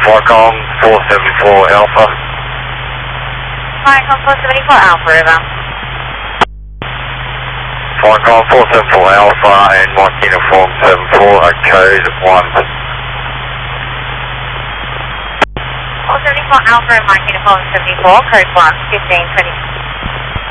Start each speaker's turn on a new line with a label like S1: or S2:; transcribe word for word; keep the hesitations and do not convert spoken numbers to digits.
S1: Flycom four seven four Alpha.
S2: Flycom four seven four Alpha, over.
S1: Flycom four seven four Alpha and Mike Uniform seven four, uh, code one.
S2: four seven four Alpha and Mike Uniform seventy-four, code one, fifteen twenty.